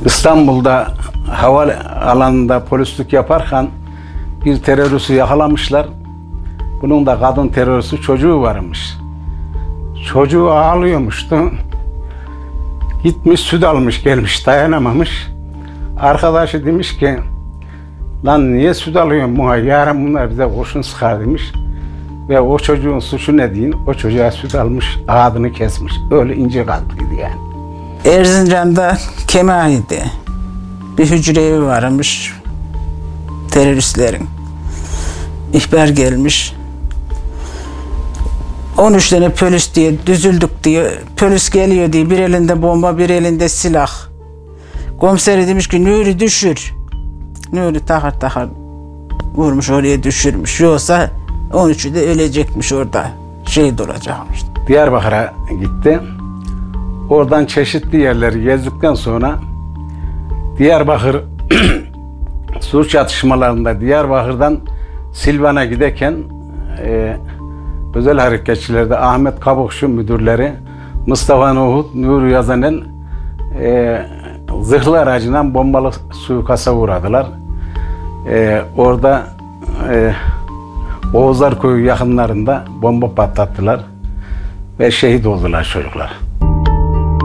İstanbul'da havaalanında polislik yaparken bir teröristi yakalamışlar. Bunun da kadın teröristi çocuğu varmış. Çocuğu ağlıyormuştu. Gitmiş süt almış gelmiş, dayanamamış. Arkadaşı demiş ki, lan niye süt alıyorsun buna, yarın bunlar bize kurşun sıkar demiş. Ve o çocuğun suçu ne deyin, o çocuğa süt almış, ağzını kesmiş. Öyle ince kalpliydi yani. Erzincan'da Kemali'de bir hücre evi varmış teröristlerin. İhbar gelmiş. 13 tane polis diye düzüldük diye, polis geliyor diye, bir elinde bomba bir elinde silah. Komiseri demiş ki Nuri düşür. Nuri takar takar vurmuş, oraya düşürmüş. Yoksa 13'ü de ölecekmiş orada. Şehit olacakmış. Diyarbakır'a gitti. Oradan çeşitli yerleri gezdikten sonra Diyarbakır suç çatışmalarında Diyarbakır'dan Silvan'a giderken özel harekatçilerde Ahmet Kabukçu müdürleri Mustafa Nuhut, Nuri Yazanel zırhlı aracından bombalı suikasta uğradılar. Orada Oğuzlar Köyü yakınlarında bomba patlattılar ve şehit oldular çocuklar.